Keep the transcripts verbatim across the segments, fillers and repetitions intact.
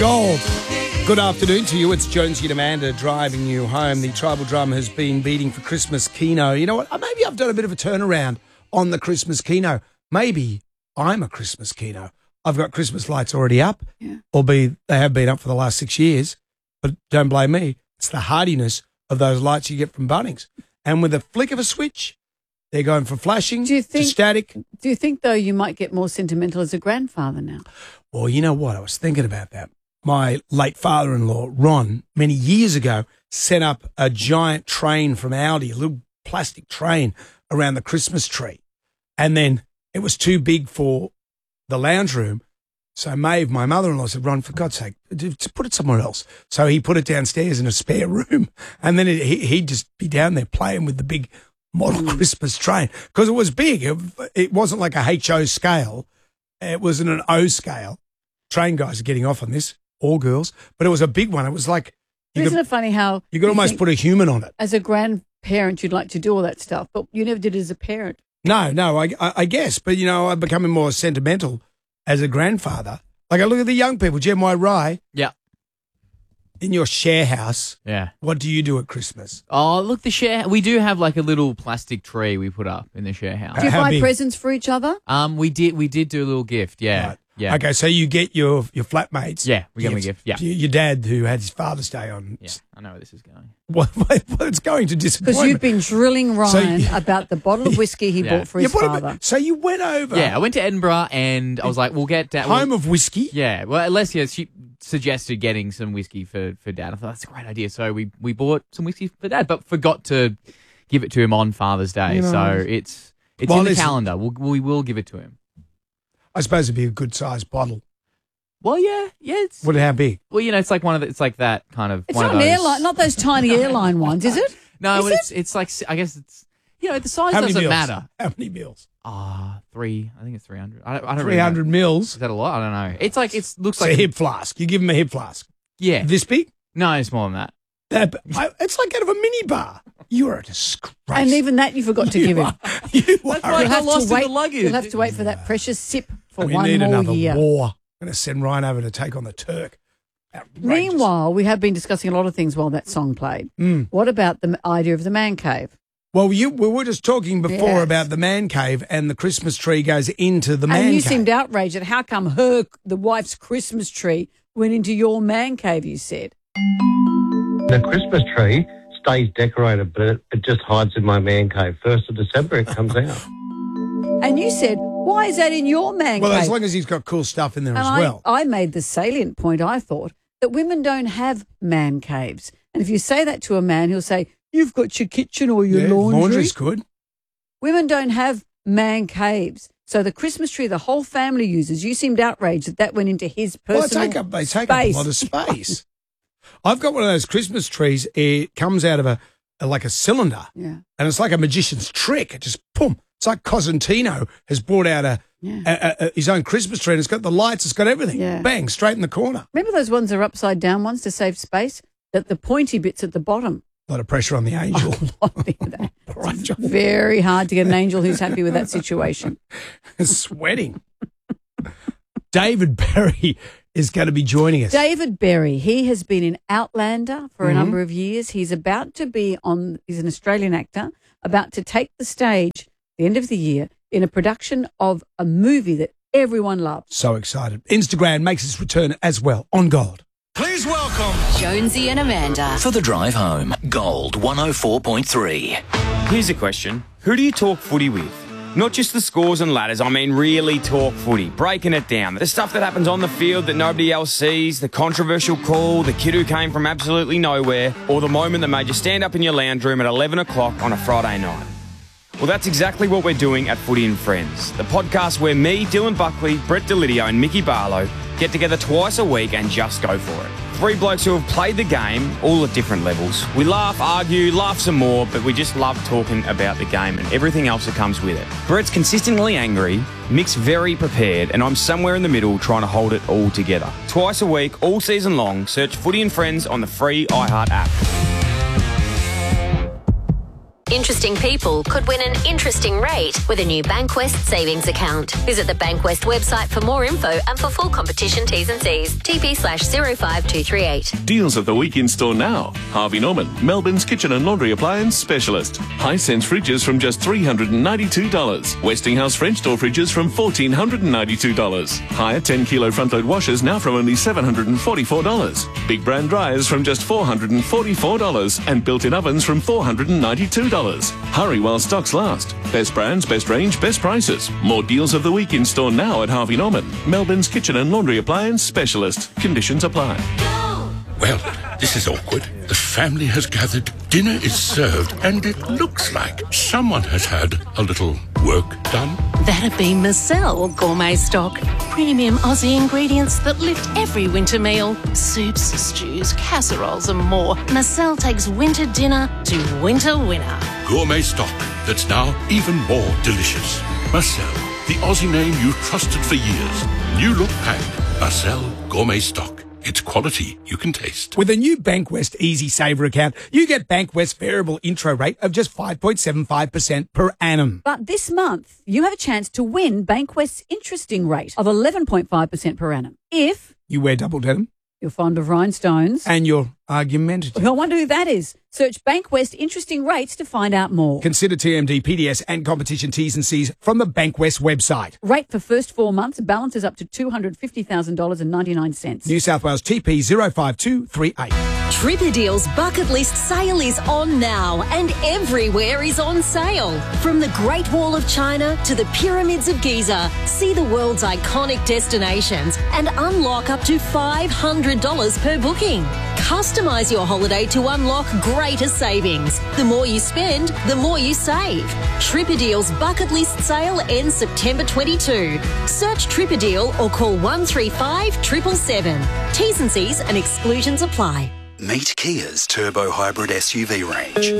Gold. Good afternoon to you. It's Jonesy and Amanda driving you home. The Tribal Drum has been beating for Christmas Keno. You know what? Maybe I've done a bit of a turnaround on the Christmas Keno. Maybe I'm a Christmas Keno. I've got Christmas lights already up, yeah. albeit they have been up for the last six years. But don't blame me. It's the hardiness of those lights you get from Bunnings. And with a flick of a switch, they're going from flashing do you think, to static. Do you think, though, you might get more sentimental as a grandfather now? Well, you know what? I was thinking about that. My late father-in-law, Ron, many years ago, set up a giant train from Audi, a little plastic train around the Christmas tree. And then it was too big for the lounge room. So Maeve, my mother-in-law, said, Ron, for God's sake, put it somewhere else. So he put it downstairs in a spare room. And then it, he, he'd just be down there playing with the big model mm. Christmas train. Because it was big. It, it wasn't like a H O scale. It was in an O scale. Train guys are getting off on this. All girls, but it was a big one. It was like, you isn't could, it funny how you could you almost put a human on it? As a grandparent, you'd like to do all that stuff, but you never did it as a parent. No, no, I, I, I guess, but you know, I'm becoming more sentimental as a grandfather. Like I look at the young people, Jem Y. Rye. Yeah. In your share house. Yeah. What do you do at Christmas? Oh, look, the share. We do have like a little plastic tree we put up in the share house. Do you How buy big? presents for each other? Um, we did. We did do a little gift. Yeah. Right. Yeah. Okay, so you get your your flatmates. Yeah, we get them a gift. Yeah. Your dad who had his Father's Day on. Yeah, I know where this is going. Well, well it's going to disappointment. Because you've been drilling Ryan so, about the bottle of whiskey he yeah. bought for his yeah, father. So you went over. Yeah, I went to Edinburgh and I was like, we'll get dad. Home we'll, of whiskey. Yeah. Well, Alessia, she suggested getting some whiskey for, for dad. I thought that's a great idea. So we, we bought some whiskey for dad, but forgot to give it to him on Father's Day. You know, so it's it's well, in the calendar. We'll, we will give it to him. I suppose it'd be a good sized bottle. Well, yeah, yeah. It's, what? How big? Well, you know, it's like one of the, it's like that kind of. It's one not of an those. airline, not those tiny airline ones, is it? No, is but it? it's it's like I guess it's you know the size How doesn't many matter. How many mils? Ah, uh, three. I think it's three hundred. I don't. I don't three hundred really mils. Is that a lot? I don't know. It's like it looks it's like a hip flask. You give him a hip flask. Yeah. This big? No, it's more than that. that I, it's like out of a mini bar. You are a disgrace. And even that you forgot to you give him. Are, you That's are. why I got lost wait, in the luggage. You'll have to wait for that precious sip for we one need more another year. war. I'm going to send Ryan over to take on the Turk. Outrageous. Meanwhile, we have been discussing a lot of things while that song played. Mm. What about the idea of the man cave? Well, you, we were just talking before yes. about the man cave and the Christmas tree goes into the man cave. And you seemed outraged at how come her, the wife's Christmas tree went into your man cave, you said. The Christmas tree stays decorated, but it, it just hides in my man cave. First of December, it comes out. And you said, why is that in your man well, cave? Well, as long as he's got cool stuff in there and as I, well. I made the salient point, I thought, that women don't have man caves. And if you say that to a man, he'll say, you've got your kitchen or your yeah, laundry. Laundry's good. Women don't have man caves. So the Christmas tree the whole family uses, you seemed outraged that that went into his personal well, take up, they take space. up a lot of space. I've got one of those Christmas trees. It comes out of a, a like a cylinder. Yeah. And it's like a magician's trick. It just, boom. It's like Cosentino has brought out a, yeah. a, a, a his own Christmas tree and it's got the lights, it's got everything. Yeah. Bang, straight in the corner. Remember those ones that are upside down ones to save space? That the pointy bits at the bottom. A lot of pressure on the angel. It's very hard to get an angel who's happy with that situation. Sweating. David Berry is going to be joining us. David Berry, he has been in Outlander for mm-hmm. a number of years. He's about to be on, he's an Australian actor, about to take the stage at the end of the year in a production of a movie that everyone loves. So excited. Instagram makes its return as well on Gold. Please welcome Jonesy and Amanda for the drive home. Gold one oh four point three. Here's a question. Who do you talk footy with? Not just the scores and ladders, I mean really talk footy, breaking it down. The stuff that happens on the field that nobody else sees, the controversial call, the kid who came from absolutely nowhere, or the moment that made you stand up in your lounge room at eleven o'clock on a Friday night. Well, that's exactly what we're doing at Footy and Friends, the podcast where me, Dylan Buckley, Brett Delidio and Mickey Barlow get together twice a week and just go for it. Three blokes who have played the game, all at different levels. We laugh, argue, laugh some more, but we just love talking about the game and everything else that comes with it. Brett's consistently angry, Mick's very prepared, and I'm somewhere in the middle trying to hold it all together. Twice a week, all season long, search Footy and Friends on the free iHeart app. Interesting people could win an interesting rate with a new Bankwest savings account. Visit the Bankwest website for more info and for full competition T's and C's. T P slash zero five two three eight. Deals of the week in store now. Harvey Norman, Melbourne's kitchen and laundry appliance specialist. Hisense fridges from just three hundred ninety-two dollars. Westinghouse French door fridges from one thousand four hundred ninety-two dollars. Higher ten kilo front load washers now from only seven hundred forty-four dollars. Big brand dryers from just four hundred forty-four dollars. And built-in ovens from four hundred ninety-two dollars. Hurry while stocks last. Best brands, best range, best prices. More deals of the week in store now at Harvey Norman, Melbourne's kitchen and laundry appliance specialist. Conditions apply. Well, this is awkward. The family has gathered, dinner is served, and it looks like someone has had a little work done. That'd be Marcel Gourmet Stock. Premium Aussie ingredients that lift every winter meal. Soups, stews, casseroles and more. Marcel takes winter dinner to winter winner. Gourmet Stock that's now even more delicious. Marcel, the Aussie name you've trusted for years. New look pack. Marcel Gourmet Stock. It's quality you can taste. With a new Bankwest Easy Saver account, you get Bankwest's variable intro rate of just five point seven five percent per annum. But this month, you have a chance to win Bankwest's interesting rate of eleven point five percent per annum. If you wear double denim, you're fond of rhinestones, and you're argumentative. I wonder who that is. Search Bankwest interesting rates to find out more. Consider T M D, P D S and competition T's and C's from the Bankwest website. Rate for first four months, balances up to two hundred fifty thousand dollars and ninety-nine cents. New South Wales T P zero five two three eight. Tripperdeal's bucket list sale is on now and everywhere is on sale. From the Great Wall of China to the Pyramids of Giza, see the world's iconic destinations and unlock up to five hundred dollars per booking. Customise your holiday to unlock greater savings. The more you spend, the more you save. Tripperdeal's bucket list sale ends September twenty-second. Search Tripperdeal or call one three five seven seven seven. T's and C's and exclusions apply. Meet Kia's turbo hybrid S U V range.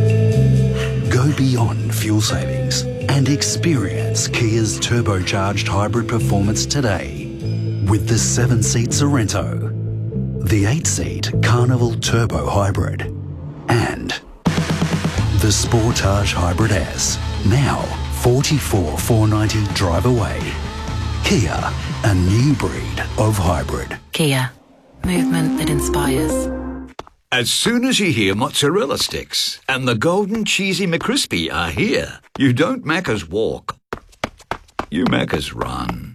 Go beyond fuel savings and experience Kia's turbocharged hybrid performance today with the seven-seat Sorrento, the eight-seat Carnival Turbo Hybrid, and the Sportage Hybrid S, now forty-four thousand four hundred ninety dollars drive away. Kia, a new breed of hybrid. Kia, movement that inspires. As soon as you hear mozzarella sticks and the golden cheesy McCrispy are here, you don't Macca's walk, you Macca's run.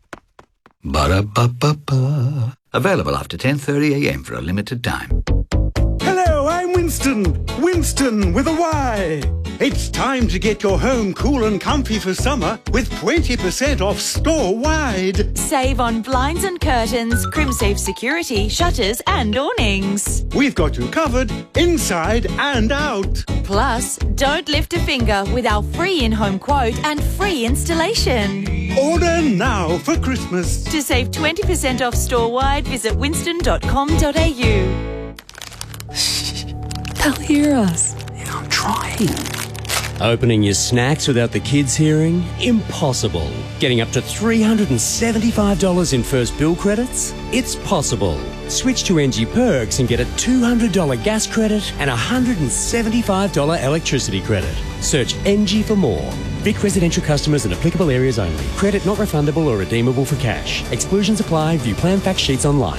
Ba-da-ba-ba-ba. Available after ten thirty a m for a limited time. Hello, I'm Winston. Winston with a Y. It's time to get your home cool and comfy for summer with twenty percent off store-wide. Save on blinds and curtains, CrimSafe security, shutters and awnings. We've got you covered inside and out. Plus, don't lift a finger with our free in-home quote and free installation. Order now for Christmas. To save twenty percent off store-wide, visit winston dot com dot a u. They'll hear us. Yeah, I'm trying. Opening your snacks without the kids hearing? Impossible. Getting up to three hundred seventy-five dollars in first bill credits? It's possible. Switch to N G Perks and get a two hundred dollars gas credit and a one hundred seventy-five dollars electricity credit. Search N G for more. Vic residential customers in applicable areas only. Credit not refundable or redeemable for cash. Exclusions apply. View plan fact sheets online.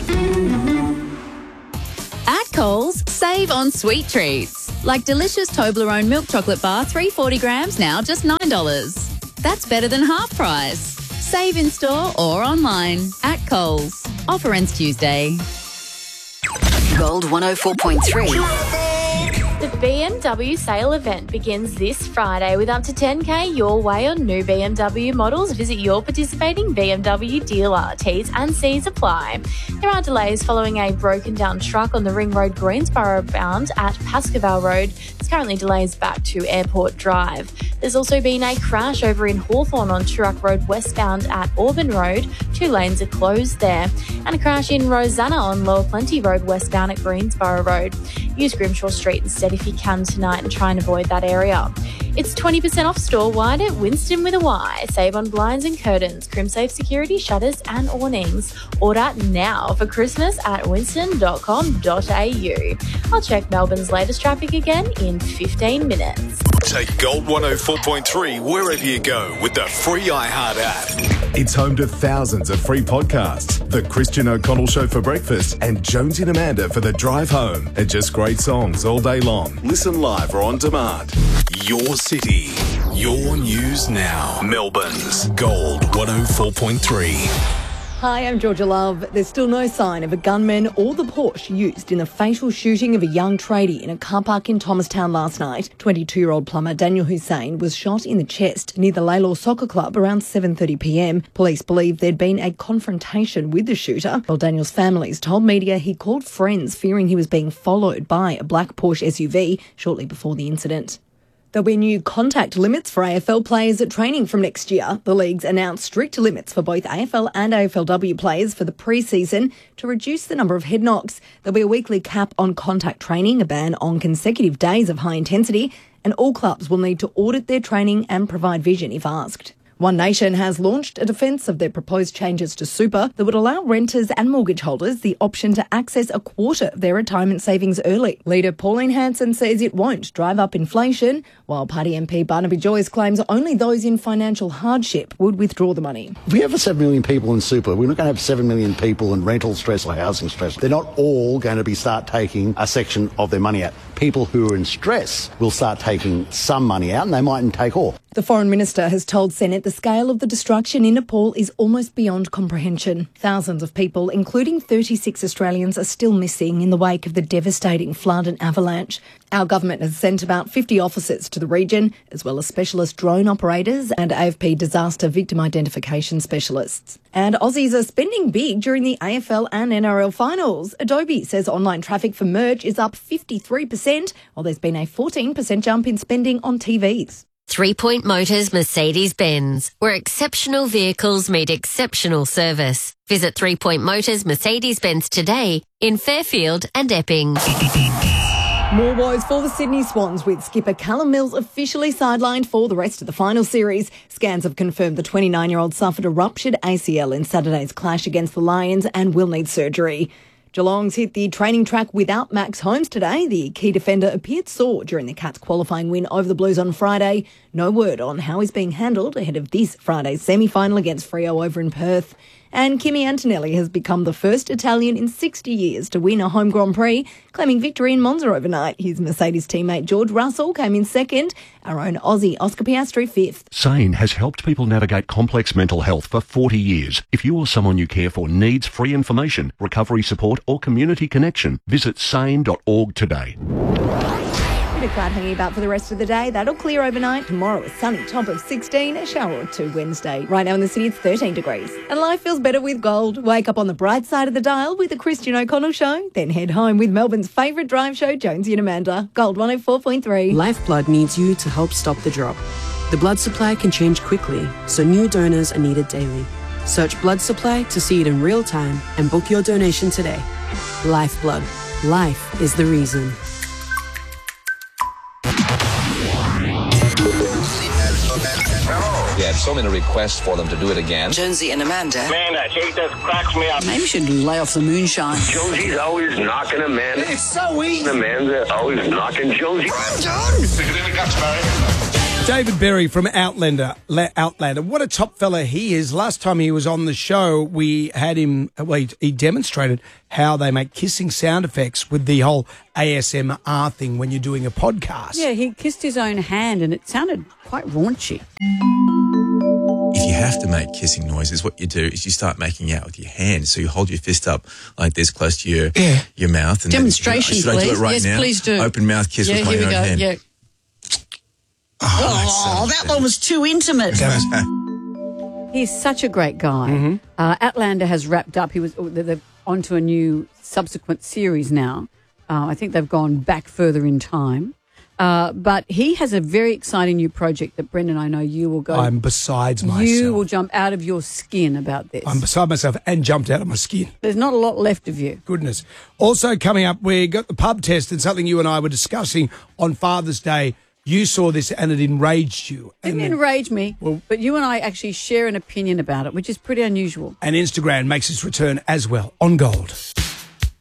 At Coles, save on sweet treats. Like delicious Toblerone milk chocolate bar, three hundred forty grams, now just nine dollars. That's better than half price. Save in store or online. At Coles. Offer ends Tuesday. Gold one oh four point three. The B M W sale event begins this Friday with up to ten K your way on new B M W models. Visit your participating B M W dealer. T's and C's apply. There are delays following a broken down truck on the Ring Road Greensboro bound at Pascoval Road. There's currently delays back to Airport Drive. There's also been a crash over in Hawthorn on Turak Road westbound at Auburn Road. Two lanes are closed there. And a crash in Rosanna on Lower Plenty Road westbound at Greensboro Road. Use Grimshaw Street instead if you can tonight and try and avoid that area. It's twenty percent off store-wide at Winston with a Y. Save on blinds and curtains, crimsafe security, shutters and awnings. Order now for Christmas at winston dot com dot a u. I'll check Melbourne's latest traffic again in fifteen minutes. Take Gold one oh four point three wherever you go with the free iHeart app. It's home to thousands of free podcasts. The Christian O'Connell Show for breakfast and Jonesy and Amanda for the drive home. And just great songs all day long. Listen live or on demand. Your city, your news now. Melbourne's Gold one oh four point three. Hi, I'm Georgia Love. There's still no sign of a gunman or the Porsche used in the fatal shooting of a young tradie in a car park in Thomastown last night. twenty-two-year-old plumber Daniel Hussein was shot in the chest near the Laylaw Soccer Club around seven thirty p m. Police believe there'd been a confrontation with the shooter. While Daniel's families told media he called friends fearing he was being followed by a black Porsche S U V shortly before the incident. There'll be new contact limits for A F L players at training from next year. The leagues announced strict limits for both A F L and A F L W players for the pre-season to reduce the number of head knocks. There'll be a weekly cap on contact training, a ban on consecutive days of high intensity, and all clubs will need to audit their training and provide vision if asked. One Nation has launched a defence of their proposed changes to super that would allow renters and mortgage holders the option to access a quarter of their retirement savings early. Leader Pauline Hanson says it won't drive up inflation, while Party M P Barnaby Joyce claims only those in financial hardship would withdraw the money. If we have seven million people in super, we're not going to have seven million people in rental stress or housing stress. They're not all going to be start taking a section of their money out. People who are in stress will start taking some money out and they mightn't take all. The Foreign Minister has told Senate the scale of the destruction in Nepal is almost beyond comprehension. Thousands of people, including thirty-six Australians, are still missing in the wake of the devastating flood and avalanche. Our government has sent about fifty officers to the region, as well as specialist drone operators and A F P disaster victim identification specialists. And Aussies are spending big during the A F L and N R L finals. Adobe says online traffic for merch is up fifty-three percent, while there's been a fourteen percent jump in spending on T Vs. Three Point Motors Mercedes-Benz, where exceptional vehicles meet exceptional service. Visit Three Point Motors Mercedes-Benz today in Fairfield and Epping. More woes for the Sydney Swans, with skipper Callum Mills officially sidelined for the rest of the final series. Scans have confirmed the twenty-nine-year-old suffered a ruptured A C L in Saturday's clash against the Lions and will need surgery. Geelong's hit the training track without Max Holmes today. The key defender appeared sore during the Cats' qualifying win over the Blues on Friday. No word on how he's being handled ahead of this Friday's semi-final against Freo over in Perth. And Kimi Antonelli has become the first Italian in sixty years to win a home Grand Prix, claiming victory in Monza overnight. His Mercedes teammate George Russell came in second, our own Aussie Oscar Piastri fifth. SANE has helped people navigate complex mental health for forty years. If you or someone you care for needs free information, recovery support or community connection, visit sane dot org today. Bit of cloud hanging about for the rest of the day. That'll clear overnight. Tomorrow a sunny top of sixteen, a shower or two Wednesday. Right now in the city it's thirteen degrees. And life feels better with gold. Wake up on the bright side of the dial with the Christian O'Connell Show. Then head home with Melbourne's favourite drive show, Jonesy and Amanda. Gold one oh four point three. Lifeblood needs you to help stop the drop. The blood supply can change quickly, so new donors are needed daily. Search blood supply to see it in real time and book your donation today. Lifeblood. Life is the reason. We had so many requests for them to do it again. Jonesy and Amanda. Man, that shit just cracks me up. Maybe we should lay off the moonshine. Jonesy's always knocking Amanda. It's so easy. Amanda always knocking Jonesy. Stick it in the guts, Barry. David Berry from Outlander. Outlander. What a top fella he is. Last time he was on the show, we had him, well, he, he demonstrated how they make kissing sound effects with the whole A S M R thing when you're doing a podcast. Yeah, he kissed his own hand and it sounded quite raunchy. If you have to make kissing noises, what you do is you start making out with your hand. So you hold your fist up like this close to your yeah. your mouth. And Demonstration, then, should please. I do it right yes, now? please do. Open mouth kiss yeah, with my here own we go. hand. Yeah. Oh, oh that one was too intimate. He's such a great guy. Mm-hmm. Uh, Outlander has wrapped up. He was they're onto a new subsequent series now. Uh, I think they've gone back further in time. Uh, but he has a very exciting new project that Brendan, I know you will go. I'm besides myself. You will jump out of your skin about this. I'm beside myself and jumped out of my skin. There's not a lot left of you. Goodness. Also coming up, we got the pub test and something you and I were discussing on Father's Day You saw this and it enraged you. Didn't and enrage me, well, but you and I actually share an opinion about it, which is pretty unusual. And Instagram makes its return as well on Gold.